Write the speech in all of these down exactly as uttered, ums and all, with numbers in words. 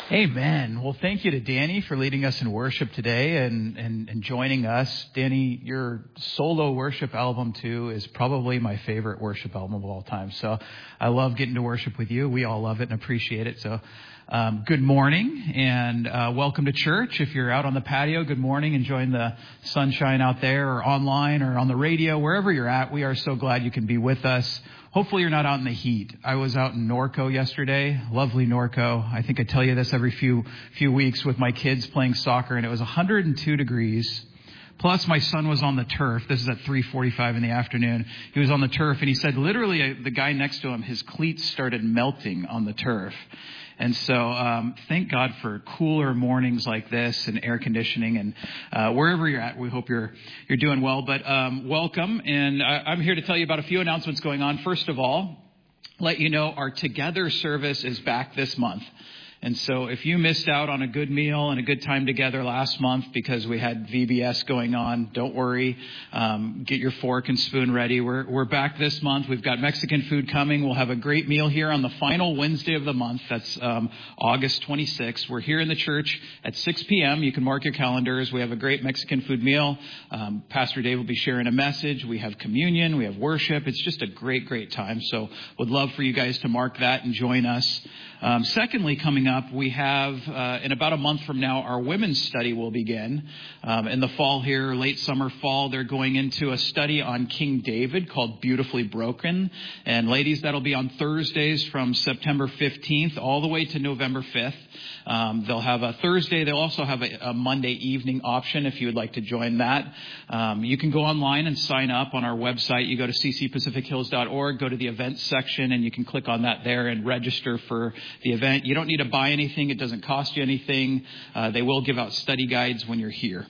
Amen. Well, thank you to Danny for leading us in worship today and, and, and joining us. Danny, your solo worship album, too, is probably my favorite worship album of all time. So I love getting to worship with you. We all love it and appreciate it. So um, good morning and uh, welcome to church. If you're out on the patio, good morning, enjoying the sunshine out there or online or on the radio, wherever you're at. We are so glad you can be with us. Hopefully you're not out in the heat. I was out in Norco yesterday, lovely Norco. I think I tell you this every few few weeks with my kids playing soccer, and it was one hundred two degrees. Plus my son was on the turf. This is at three forty-five in the afternoon. He was on the turf, and he said literally uh, the guy next to him, his cleats started melting on the turf. And so um, thank God for cooler mornings like this and air conditioning. And uh, wherever you're at, we hope you're you're doing well. But um, welcome. And I, I'm here to tell you about a few announcements going on. First of all, let you know our Together service is back this month. And so if you missed out on a good meal and a good time together last month because we had V B S going on, don't worry. Um, get your fork and spoon ready. We're we're back this month. We've got Mexican food coming. We'll have a great meal here on the final Wednesday of the month. That's um, August twenty-sixth. We're here in the church at six p.m. You can mark your calendars. We have a great Mexican food meal. Um, Pastor Dave will be sharing a message. We have communion. We have worship. It's just a great, great time. So would love for you guys to mark that and join us. Um, secondly, coming up, we have, uh, in about a month from now, our women's study will begin. Um, in the fall here, late summer, fall, they're going into a study on King David called Beautifully Broken. And ladies, that'll be on Thursdays from September fifteenth all the way to November fifth. Um, they'll have a Thursday. They'll also have a, a Monday evening option if you would like to join that. Um, you can go online and sign up on our website. You go to c c pacific hills dot org, go to the events section, and you can click on that there and register for the event. You don't need to buy anything. It doesn't cost you anything. Uh, they will give out study guides when you're here.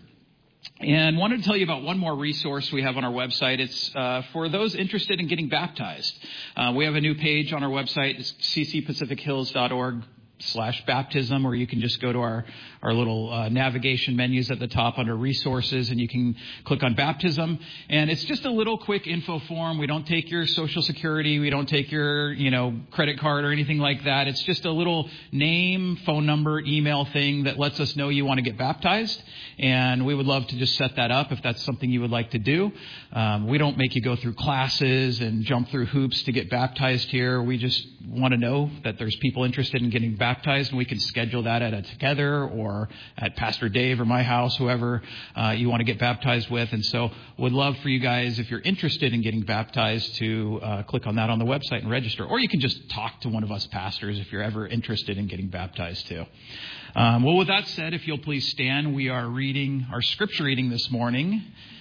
And wanted to tell you about one more resource we have on our website. It's uh, for those interested in getting baptized. Uh, we have a new page on our website. It's c c pacific hills dot org slash baptism, or you can just go to our, our little uh, navigation menus at the top under resources, and you can click on baptism. And it's just a little quick info form. We don't take your social security. We don't take your, you know, credit card or anything like that. It's just a little name, phone number, email thing that lets us know you want to get baptized. And we would love to just set that up if that's something you would like to do. Um, we don't make you go through classes and jump through hoops to get baptized here. We just want to know that there's people interested in getting baptized, and we can schedule that at a Together or at Pastor Dave or my house, whoever uh, you want to get baptized with. And so would love for you guys, if you're interested in getting baptized, to uh, click on that on the website and register. Or you can just talk to one of us pastors if you're ever interested in getting baptized too. Um, well, with that said, if you'll please stand, we are reading our scripture reading this morning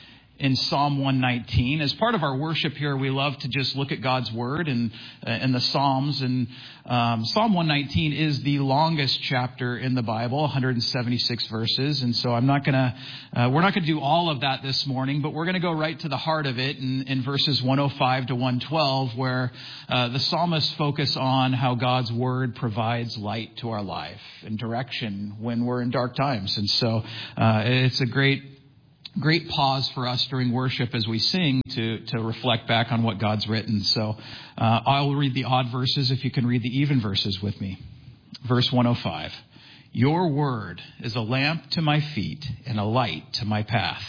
in Psalm one nineteen. As part of our worship here, we love to just look at God's Word and uh, and the Psalms. And um, Psalm one nineteen is the longest chapter in the Bible, one hundred seventy-six verses. And so I'm not going to, uh, we're not going to do all of that this morning, but we're going to go right to the heart of it in, in verses one oh five to one twelve, where uh, the psalmists focus on how God's Word provides light to our life and direction when we're in dark times. And so uh, it's a great Great pause for us during worship as we sing to, to reflect back on what God's written. So uh, I'll read the odd verses if you can read the even verses with me. Verse one oh five. Your word is a lamp to my feet and a light to my path.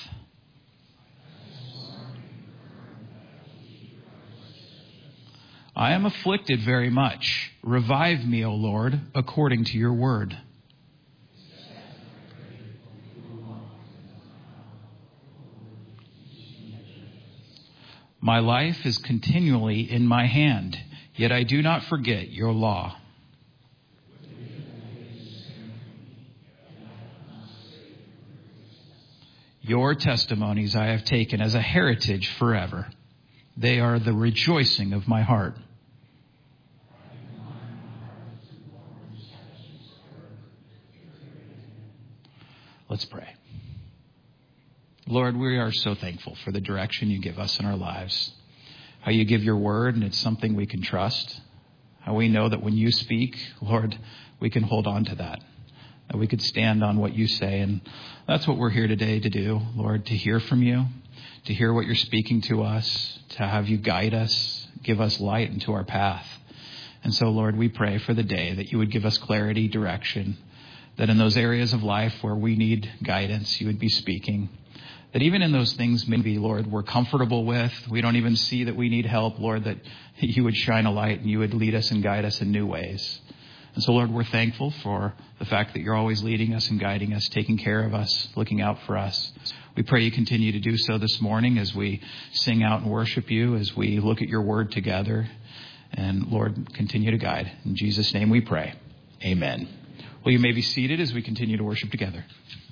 I am afflicted very much. Revive me, O Lord, according to your word. My life is continually in my hand, yet I do not forget your law. Your testimonies I have taken as a heritage forever. They are the rejoicing of my heart. Let's pray. Lord, we are so thankful for the direction you give us in our lives. How you give your word, and it's something we can trust. How we know that when you speak, Lord, we can hold on to that. That we could stand on what you say. And that's what we're here today to do, Lord, to hear from you, to hear what you're speaking to us, to have you guide us, give us light into our path. And so, Lord, we pray for the day that you would give us clarity, direction, that in those areas of life where we need guidance, you would be speaking. That even in those things, maybe, Lord, we're comfortable with, we don't even see that we need help, Lord, that you would shine a light and you would lead us and guide us in new ways. And so, Lord, we're thankful for the fact that you're always leading us and guiding us, taking care of us, looking out for us. We pray you continue to do so this morning as we sing out and worship you, as we look at your word together. And, Lord, continue to guide. In Jesus' name we pray. Amen. Well, you may be seated as we continue to worship together.